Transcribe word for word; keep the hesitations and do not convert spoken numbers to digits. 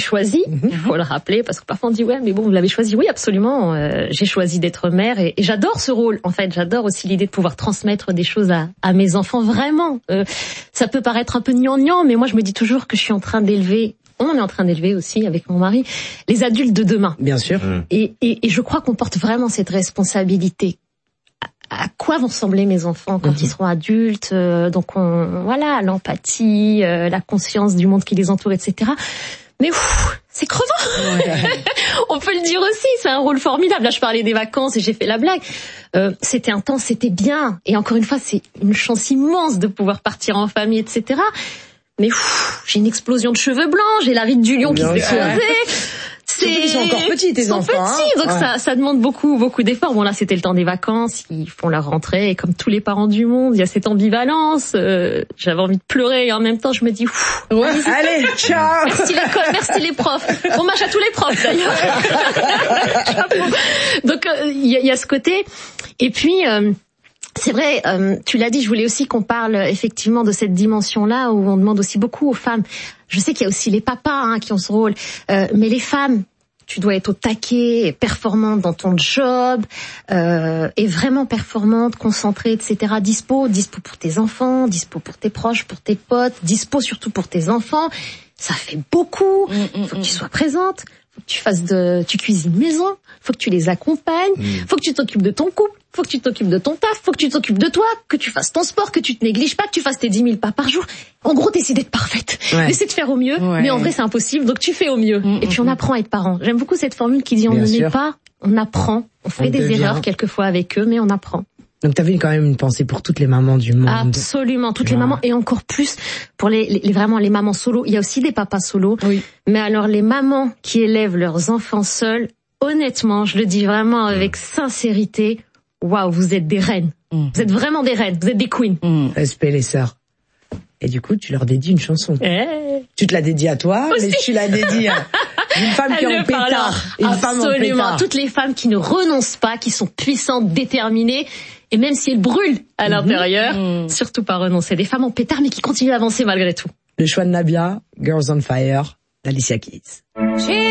choisi, il faut le rappeler, parce que parfois on dit ouais, mais bon, vous l'avez choisi. Oui, absolument. Euh, j'ai choisi d'être mère et, et j'adore ce rôle. En fait, j'adore aussi l'idée de pouvoir transmettre des choses à, à mes enfants. Vraiment, euh, ça peut paraître un peu gnangnan, mais moi je me dis toujours que je suis en train d'élever. On est en train d'élever aussi avec mon mari les adultes de demain. Bien sûr. Et, et, et je crois qu'on porte vraiment cette responsabilité. À quoi vont ressembler mes enfants quand mmh. ils seront adultes, euh, donc on, voilà, l'empathie, euh, la conscience du monde qui les entoure, et cetera. Mais ouf, c'est crevant. Ouais. On peut le dire aussi, c'est un rôle formidable. Là, je parlais des vacances et j'ai fait la blague. Euh, c'était intense, c'était bien. Et encore une fois, c'est une chance immense de pouvoir partir en famille, et cetera. Mais ouf, j'ai une explosion de cheveux blancs, j'ai la ride du lion bien qui s'est posée. C'est... Ils sont encore petits, tes ils sont enfants. Petits, hein. donc ouais. ça, ça demande beaucoup, beaucoup d'efforts. Bon là, c'était le temps des vacances, ils font leur rentrée, et comme tous les parents du monde, il y a cette ambivalence. Euh, j'avais envie de pleurer, et en même temps, je me dis, ouf, ouais. Allez, ciao. Merci l'école, merci les profs. Hommage à tous les profs d'ailleurs. Donc il euh, y, y a ce côté, et puis. Euh, C'est vrai, euh, tu l'as dit, je voulais aussi qu'on parle effectivement de cette dimension-là où on demande aussi beaucoup aux femmes. Je sais qu'il y a aussi les papas hein, qui ont ce rôle, euh, mais les femmes, tu dois être au taquet, performante dans ton job, euh, et vraiment performante, concentrée, et cetera. Dispo, dispo pour tes enfants, dispo pour tes proches, pour tes potes, dispo surtout pour tes enfants. Ça fait beaucoup. Il faut que tu sois présente. Faut que tu fasses de, tu cuisines maison, faut que tu les accompagnes, mmh. faut que tu t'occupes de ton couple, faut que tu t'occupes de ton taf, faut que tu t'occupes de toi, que tu fasses ton sport, que tu te négliges pas, que tu fasses tes dix mille pas par jour. En gros, t'essaies d'être parfaite. Ouais. T'essaies de faire au mieux, ouais. mais en vrai, c'est impossible, donc tu fais au mieux. Mmh, et puis on apprend à être parent. J'aime beaucoup cette formule qui dit on ne naît pas, on apprend. On fait on des devient. erreurs quelquefois avec eux, mais on apprend. Donc t'avais quand même une pensée pour toutes les mamans du monde. Absolument, toutes ouais. les mamans et encore plus pour les, les vraiment les mamans solo. Il y a aussi des papas solo. Oui. Mais alors les mamans qui élèvent leurs enfants seuls, honnêtement, je le dis vraiment avec sincérité, waouh, vous êtes des reines. Mmh. Vous êtes vraiment des reines, vous êtes des queens. Mmh. Respect les sœurs. Et du coup, tu leur dédies une chanson. Eh. Tu te la dédies à toi, aussi. Mais tu la dédies à une femme qui est en pétard. Une Absolument. Femme en pétard. Toutes les femmes qui ne renoncent pas, qui sont puissantes, déterminées. Et même si elles brûlent à l'intérieur, mmh. surtout pas renoncer. Des femmes en pétard, mais qui continuent à avancer malgré tout. Le choix de Nabia, Girls on Fire, d'Alicia Keys.